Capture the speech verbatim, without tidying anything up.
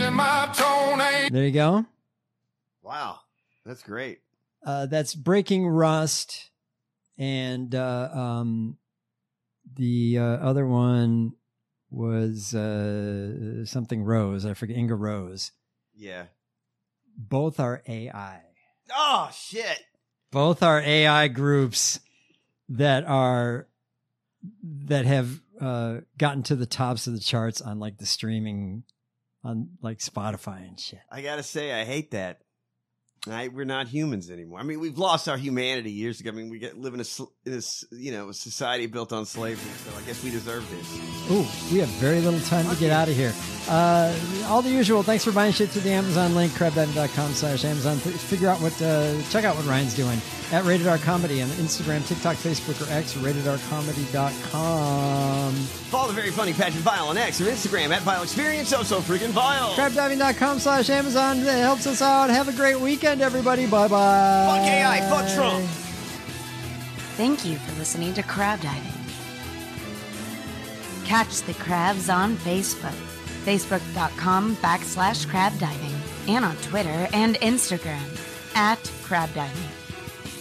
There you go. Wow. That's great. Uh, that's Breaking Rust. And uh, um, the uh, other one was uh, something Rose. I forget. Inga Rose. Yeah. Both are A I. Oh, shit. Both are A I groups that are that have uh, gotten to the tops of the charts on like the streaming on like Spotify and shit. I gotta say, I hate that. I, we're not humans anymore. I mean, we've lost our humanity years ago. I mean, we get live in a, in a you know a society built on slavery, so I guess we deserve this. Ooh, we have very little time to get out of here. Uh, all the usual. Thanks for buying shit through the Amazon link, crab diving dot com slash Amazon. Figure out what, uh, check out what Ryan's doing at Rated R Comedy on Instagram, TikTok, Facebook, or X, or rated r comedy dot com. Follow the very funny Patrick Vile on X or Instagram at Vile Experience. So so freaking Vile. crab diving dot com slash Amazon. It helps us out. Have a great weekend, everybody. Bye bye. Fuck A I. Fuck Trump. Thank you for listening to Crab Diving. Catch the crabs on Facebook, facebook.com backslash crab diving, and on Twitter and Instagram at crab diving.